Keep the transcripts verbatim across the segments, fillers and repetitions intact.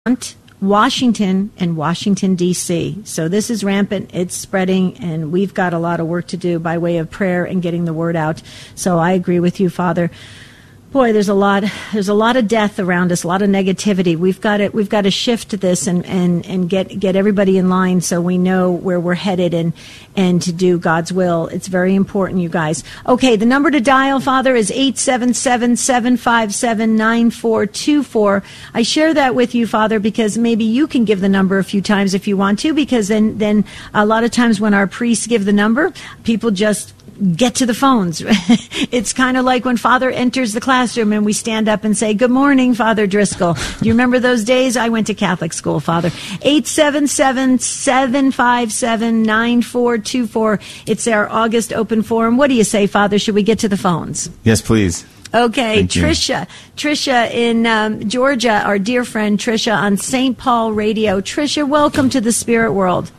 Washington and Washington, D C So this is rampant. It's spreading, and we've got a lot of work to do by way of prayer and getting the word out. So I agree with you, Father. Boy, there's a lot. There's a lot of death around us, a lot of negativity. We've got to we've got to shift this and, and, and get get everybody in line so we know where we're headed and and to do God's will. It's very important, you guys. Okay, the number to dial, Father, is eight seven seven, seven five seven, nine four two four. I share that with you, Father, because maybe you can give the number a few times if you want to, because then then a lot of times when our priests give the number, people just get to the phones. It's kind of like when Father enters the classroom and we stand up and say, "Good morning, Father Driscoll." Do you remember those days? I went to Catholic school, Father. eight seven seven, seven five seven, nine four two four. It's our August open forum. What do you say, Father? Should we get to the phones? Yes, please. Okay, Thank Tricia. You. Tricia in um, Georgia, our dear friend Tricia on Saint Paul Radio. Tricia, welcome to the Spirit World.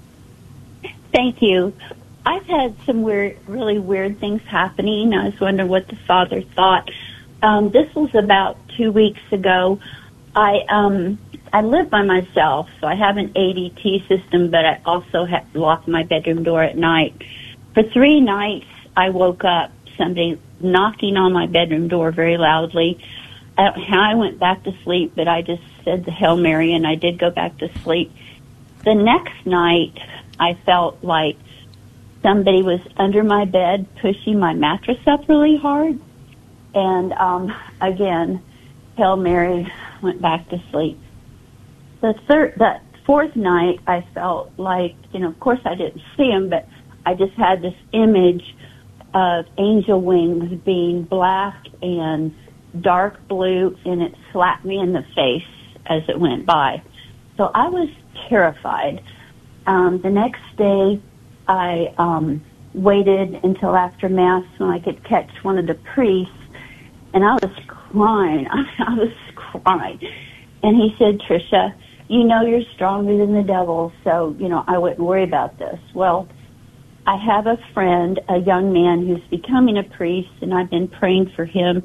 Thank you. I've had some weird, really weird things happening. I was wondering what the Father thought. Um, this was about two weeks ago. I um, I live by myself, so I have an A D T system, but I also have locked my bedroom door at night. For three nights, I woke up, somebody knocking on my bedroom door very loudly. I don't know how I went back to sleep, but I just said the Hail Mary, and I did go back to sleep. The next night, I felt like somebody was under my bed pushing my mattress up really hard. And, um, again, Hail Mary, went back to sleep. The third, the fourth night, I felt like, you know, of course I didn't see him, but I just had this image of angel wings being black and dark blue, and it slapped me in the face as it went by. So I was terrified. Um, the next day, I um, waited until after Mass when I could catch one of the priests, and I was crying. I was crying. And he said, "Tricia, you know you're stronger than the devil, so, you know, I wouldn't worry about this." Well, I have a friend, a young man who's becoming a priest, and I've been praying for him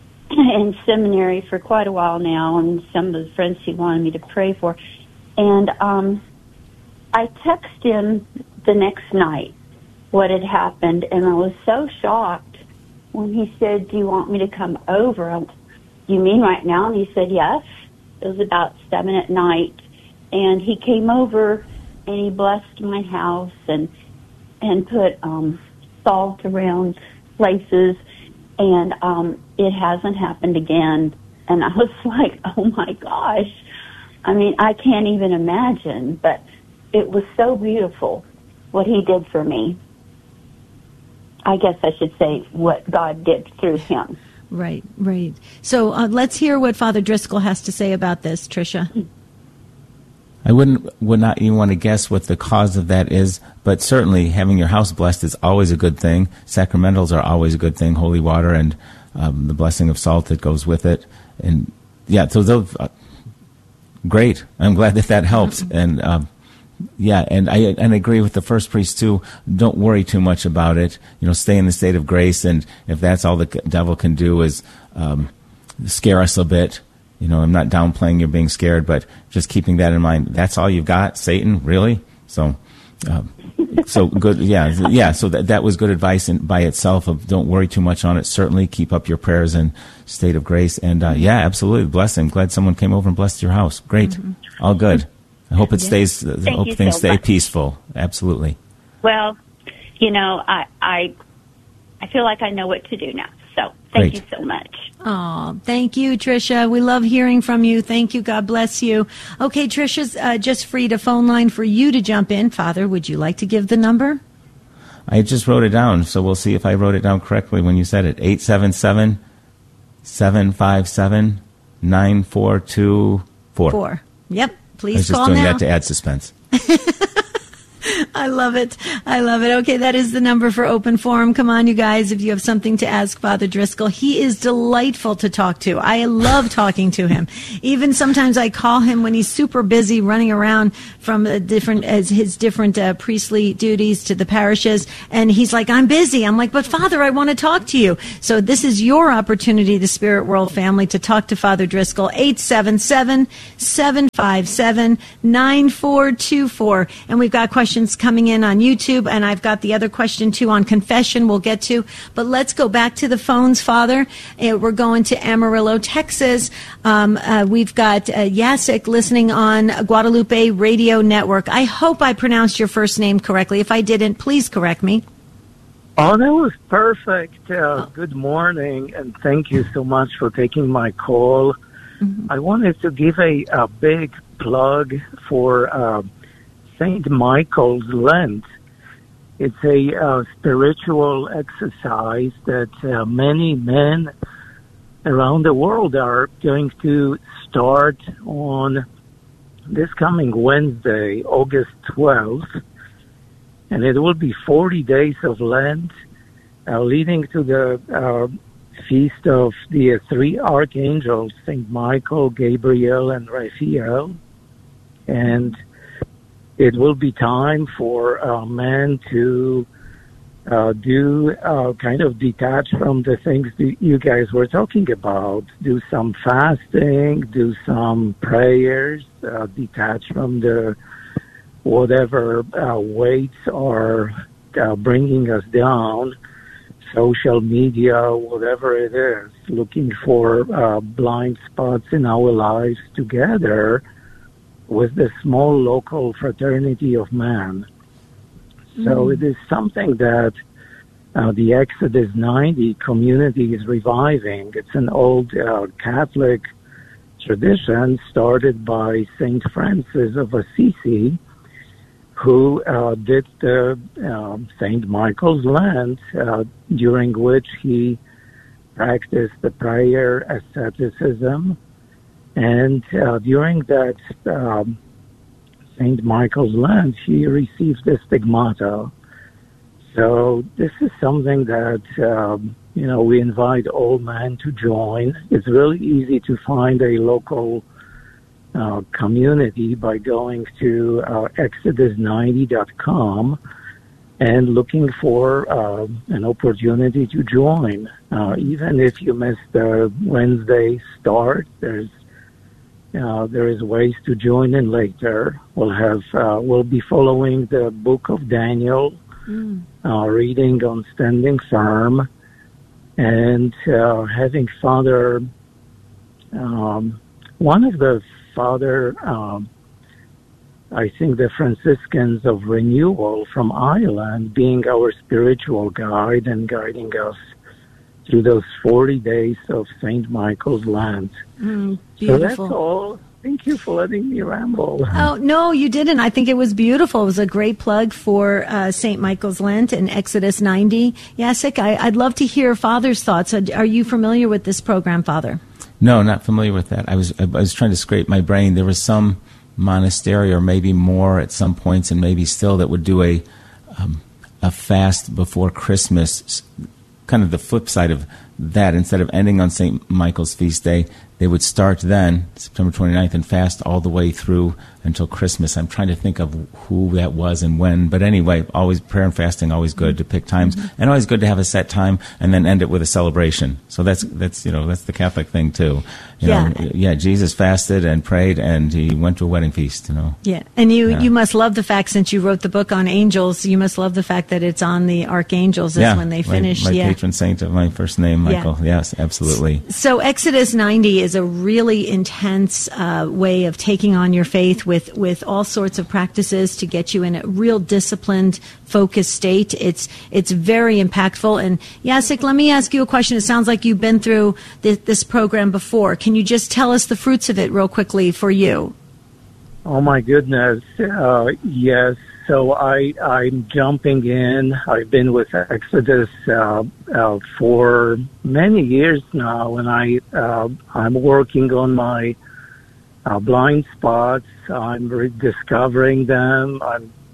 in seminary for quite a while now, and some of the friends he wanted me to pray for. And um, I texted him the next night what had happened, and I was so shocked when he said, "Do you want me to come over?" "You mean right now?" And he said, "Yes." It was about seven at night, and he came over and he blessed my house and and put um, salt around places, and um, it hasn't happened again. And I was like, oh my gosh. I mean, I can't even imagine, but it was so beautiful what he did for me. I guess I should say what God did through him. Right, right. So uh, let's hear what Father Driscoll has to say about this, Tricia. I wouldn't would not even want to guess what the cause of that is, but certainly having your house blessed is always a good thing. Sacramentals are always a good thing, holy water and um, the blessing of salt that goes with it. And yeah, so those, uh, great. I'm glad that that helps. And um, yeah, and I and I agree with the first priest too. Don't worry too much about it. You know, stay in the state of grace, and if that's all the devil can do is um, scare us a bit. You know, I'm not downplaying you're being scared, but just keeping that in mind. That's all you've got, Satan, really? So, uh, so good. Yeah, yeah. So that that was good advice in, by itself. Of don't worry too much on it. Certainly, keep up your prayers in state of grace. And uh, yeah, absolutely, blessing. Glad someone came over and blessed your house. Great, mm-hmm. All good. I hope it stays. I hope things so stay much. Peaceful. Absolutely. Well, you know, I I I feel like I know what to do now. So thank Great. You so much. Oh, thank you, Tricia. We love hearing from you. Thank you. God bless you. Okay, Tricia's uh, just freed a phone line for you to jump in. Father, would you like to give the number? I just wrote it down, so we'll see if I wrote it down correctly when you said it. eight seven seven, seven five seven, nine four two four. Four. Yep. Please I was just call doing now. that to add suspense. I love it. I love it. Okay, that is the number for Open Forum. Come on, you guys, if you have something to ask Father Driscoll. He is delightful to talk to. I love talking to him. Even sometimes I call him when he's super busy running around from a different as his different uh, priestly duties to the parishes, and he's like, I'm busy. I'm like, but Father, I want to talk to you. So this is your opportunity, the Spirit World family, to talk to Father Driscoll. eight seven seven, seven five seven, nine four two four. And we've got questions coming in on YouTube, and I've got the other question too on confession we'll get to. But let's go back to the phones, Father. Uh, we're going to Amarillo, Texas. Um, uh, we've got uh, Jacek listening on Guadalupe Radio Network. I hope I pronounced your first name correctly. If I didn't, please correct me. Oh, that was perfect. Uh, good morning, and thank you so much for taking my call. Mm-hmm. I wanted to give a, a big plug for uh, Saint Michael's Lent. It's a uh, spiritual exercise that uh, many men around the world are going to start on this coming Wednesday, August twelfth. And it will be forty days of Lent, uh, leading to the uh, feast of the uh, three archangels, Saint Michael, Gabriel, and Raphael. And it will be time for uh, men to uh, do uh, kind of detach from the things that you guys were talking about, do some fasting, do some prayers, uh, detach from the whatever uh, weights are uh, bringing us down, social media, whatever it is, looking for uh, blind spots in our lives together with the small local fraternity of man. Mm. So it is something that uh, the Exodus ninety community is reviving. It's an old uh, Catholic tradition started by Saint Francis of Assisi, who uh, did the uh, Saint Michael's Lent, uh, during which he practiced the prayer asceticism. And uh, during that um, Saint Michael's Lent, he received the stigmata. So this is something that, um, you know, we invite all men to join. It's really easy to find a local uh, community by going to uh, exodus ninety dot com and looking for uh, an opportunity to join. Uh, even if you miss the Wednesday start, there's Uh, there is ways to join in later. We'll have uh, we'll be following the book of Daniel, mm. uh, reading on standing firm, and uh, having Father. Um, one of the Father, um, I think the Franciscans of Renewal from Ireland, being our spiritual guide and guiding us through those forty days of Saint Michael's Lent. Mm, so that's all. Thank you for letting me ramble. Oh, no, you didn't. I think it was beautiful. It was a great plug for uh, Saint Michael's Lent and Exodus ninety. Jacek, I, I'd love to hear Father's thoughts. Are you familiar with this program, Father? No, not familiar with that. I was I was trying to scrape my brain. There was some monastery, or maybe more at some points, and maybe still, that would do a um, a fast before Christmas, kind of the flip side of that. Instead of ending on Saint Michael's feast day, they would start then, September twenty-ninth, and fast all the way through until Christmas. I'm trying to think of who that was and when. But anyway, always prayer and fasting, always good to pick times. Mm-hmm. And always good to have a set time and then end it with a celebration. So that's, that's you know, that's the Catholic thing, too. You yeah. know, yeah, Jesus fasted and prayed, and he went to a wedding feast, you know. Yeah, and you, yeah. you must love the fact, since you wrote the book on angels, you must love the fact that it's on the archangels yeah, when they finish. My, my yeah. patron saint of my first name, Michael. Yeah. Yes, absolutely. So Exodus ninety is a really intense uh, way of taking on your faith with, with all sorts of practices to get you in a real disciplined, focused state. It's it's very impactful. And Jacek, let me ask you a question. It sounds like you've been through this, this program before. Can you just tell us the fruits of it real quickly for you? Oh, my goodness. Uh, yes. So I, I'm jumping in. I've been with Exodus uh, uh, for many years now, and I, uh, I'm working on my uh, blind spots. I'm rediscovering them. I'm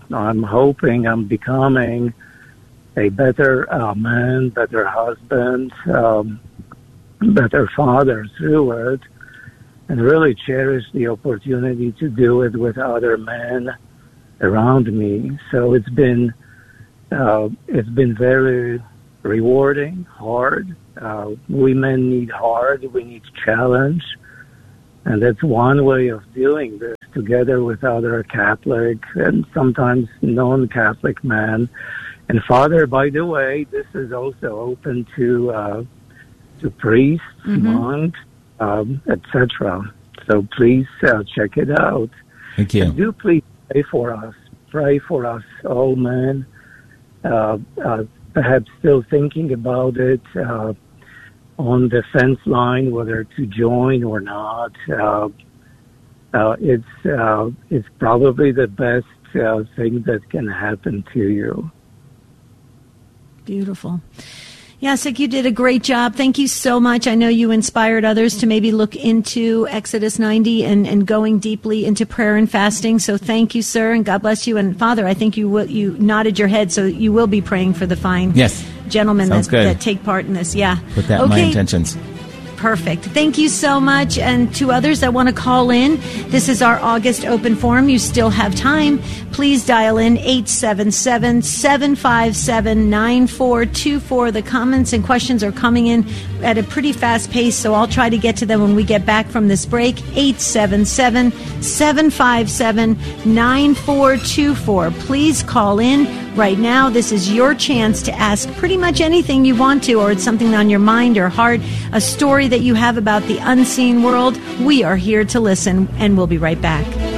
I'm hoping I'm becoming a better uh, man, better husband, um, better father through it, and really cherish the opportunity to do it with other men around me. So it's been uh, it's been very rewarding, hard. Uh, we men need hard. We need challenge. And that's one way of doing this, together with other Catholic and sometimes non-Catholic men. And Father, by the way, this is also open to uh, to priests, mm-hmm. monks, um, et cetera. So please uh, check it out. Thank you. And do please pray for us. Pray for us, all men. Uh, uh, perhaps still thinking about it, uh, on the fence line, whether to join or not. Uh, uh, it's uh, it's probably the best uh, thing that can happen to you. Beautiful. Jacek, you did a great job. Thank you so much. I know you inspired others to maybe look into Exodus ninety and, and going deeply into prayer and fasting. So thank you, sir, and God bless you. And Father, I think you will, you nodded your head, so you will be praying for the fine yes. gentlemen that, good. that take part in this. Yeah. Put that okay. in my intentions. Perfect. Thank you so much. And to others that want to call in, this is our August open forum. You still have time. Please dial in eight seven seven, seven five seven, nine four two four. The comments and questions are coming in at a pretty fast pace, so I'll try to get to them when we get back from this break. eight seven seven, seven five seven, nine four two four. Please call in right now. This is your chance to ask pretty much anything you want to, or it's something on your mind or heart, a story that you have about the unseen world. We are here to listen, and we'll be right back.